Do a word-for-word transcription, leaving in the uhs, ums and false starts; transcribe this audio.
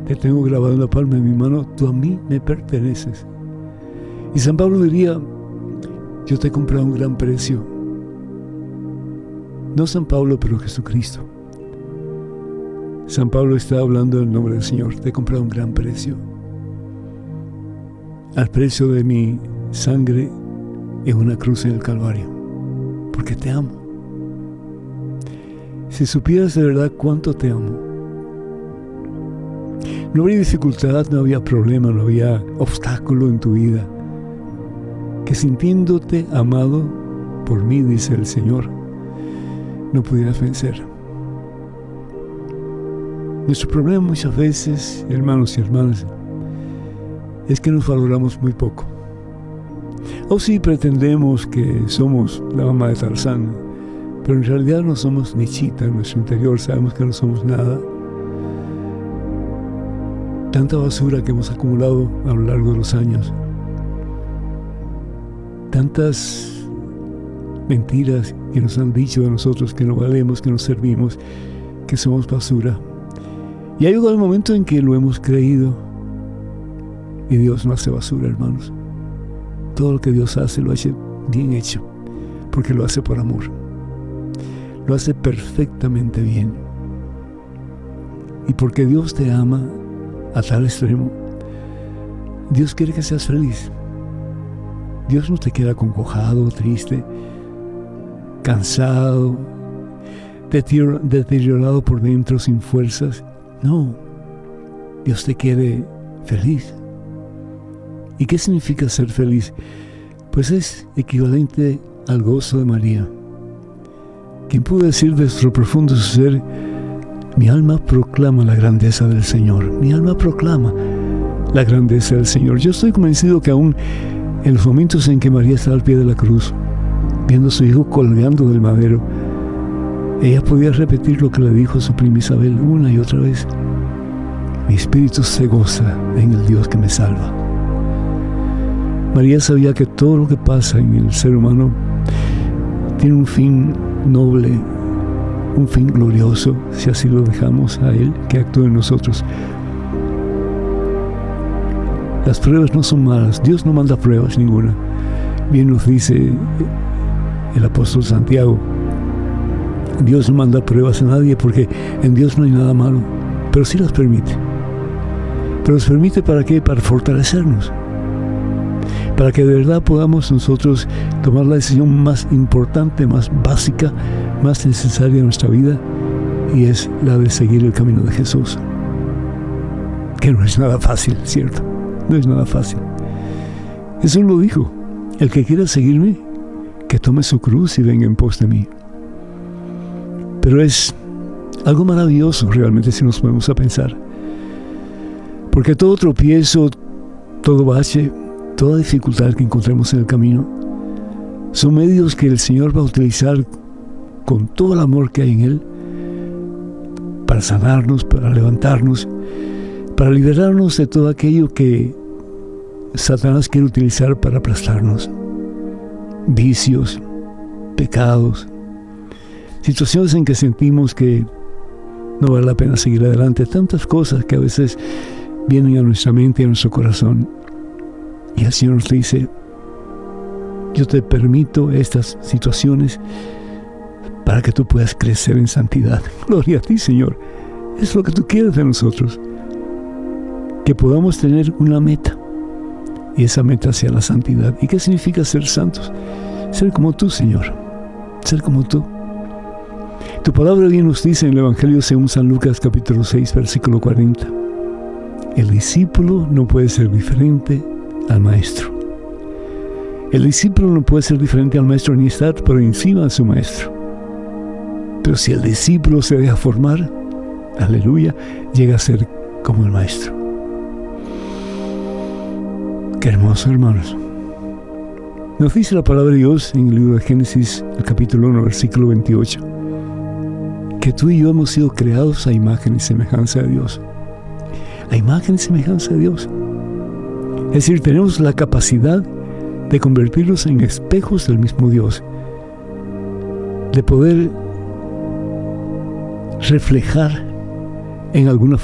te tengo grabado en la palma de mi mano, tú a mí me perteneces. Y San Pablo diría, yo te he comprado a un gran precio. No San Pablo, pero Jesucristo. San Pablo está hablando en nombre del Señor, te he comprado a un gran precio. Al precio de mi sangre en una cruz en el Calvario, porque te amo. Si supieras de verdad cuánto te amo, no habría dificultad, no había problema, no había obstáculo en tu vida que sintiéndote amado por mí, dice el Señor, no pudieras vencer. Nuestro problema muchas veces, hermanos y hermanas, es que nos valoramos muy poco. O sí pretendemos que somos la mamá de Tarzán, pero en realidad no somos ni chita en nuestro interior, sabemos que no somos nada. Tanta basura que hemos acumulado a lo largo de los años, tantas mentiras que nos han dicho de nosotros que no valemos, que no servimos, que somos basura. Y ha llegado el momento en que lo hemos creído y Dios no hace basura, hermanos. Todo lo que Dios hace lo hace bien hecho, porque lo hace por amor. Lo hace perfectamente bien. Y porque Dios te ama a tal extremo, Dios quiere que seas feliz. Dios no te quiere acongojado, triste, cansado, deteriorado por dentro, sin fuerzas. No, Dios te quiere feliz. ¿Y qué significa ser feliz? Pues es equivalente al gozo de María, quien pudo decir de su profundo ser, mi alma proclama la grandeza del Señor. Mi alma proclama la grandeza del Señor. Yo estoy convencido que aún en los momentos en que María estaba al pie de la cruz, viendo a su hijo colgando del madero, ella podía repetir lo que le dijo a su prima Isabel una y otra vez. Mi espíritu se goza en el Dios que me salva. María sabía que todo lo que pasa en el ser humano tiene un fin noble, un fin glorioso, si así lo dejamos a Él que actúe en nosotros. Las pruebas no son malas, Dios no manda pruebas ninguna. Bien nos dice el apóstol Santiago, Dios no manda pruebas a nadie porque en Dios no hay nada malo, pero sí las permite. Pero las permite ¿para qué? Para fortalecernos, para que de verdad podamos nosotros tomar la decisión más importante, más básica, más necesaria en nuestra vida, y es la de seguir el camino de Jesús, que no es nada fácil, ¿cierto? No es nada fácil. Jesús lo dijo, el que quiera seguirme, que tome su cruz y venga en pos de mí. Pero es algo maravilloso realmente si nos ponemos a pensar, porque todo tropiezo, todo bache, toda dificultad que encontremos en el camino son medios que el Señor va a utilizar con todo el amor que hay en Él para sanarnos, para levantarnos, para liberarnos de todo aquello que Satanás quiere utilizar para aplastarnos. Vicios, pecados, situaciones en que sentimos que no vale la pena seguir adelante, tantas cosas que a veces vienen a nuestra mente y a nuestro corazón. Y el Señor nos dice, yo te permito estas situaciones para que tú puedas crecer en santidad. Gloria a ti, Señor. Es lo que tú quieres de nosotros. Que podamos tener una meta. Y esa meta sea la santidad. ¿Y qué significa ser santos? Ser como tú, Señor. Ser como tú. Tu palabra bien nos dice en el Evangelio según San Lucas capítulo seis, versículo cuarenta. El discípulo no puede ser diferente al maestro. El discípulo no puede ser diferente al maestro ni estar por encima de su maestro. Pero si el discípulo se deja formar, aleluya, llega a ser como el maestro. Qué hermoso, hermanos. Nos dice la palabra de Dios en el libro de Génesis, el capítulo uno, versículo veintiocho, que tú y yo hemos sido creados a imagen y semejanza de Dios. A imagen y semejanza de Dios. Es decir, tenemos la capacidad de convertirnos en espejos del mismo Dios, de poder reflejar en alguna